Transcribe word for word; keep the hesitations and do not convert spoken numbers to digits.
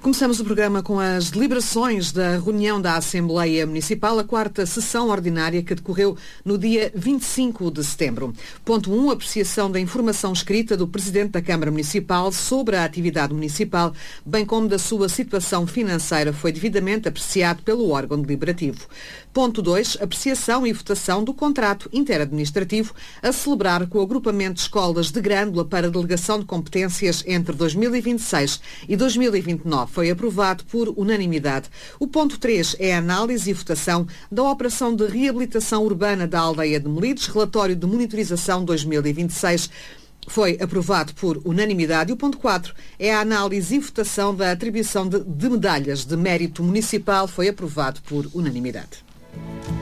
Começamos o programa com as deliberações da reunião da Assembleia Municipal, a quarta sessão ordinária que decorreu no dia vinte e cinco de setembro. Ponto um, apreciação da informação escrita do Presidente da Câmara Municipal sobre a atividade municipal, bem como da sua situação financeira, foi devidamente apreciado pelo órgão deliberativo. Ponto dois, apreciação e votação do contrato interadministrativo a celebrar com o agrupamento de escolas de Grândola para delegação de competências entre dois mil e vinte e seis e dois mil e vinte e nove. Foi aprovado por unanimidade. O ponto três é a análise e votação da operação de reabilitação urbana da aldeia de Melides, relatório de monitorização dois mil e vinte e seis. Foi aprovado por unanimidade. E o ponto quatro é a análise e votação da atribuição de, de medalhas de mérito municipal. Foi aprovado por unanimidade.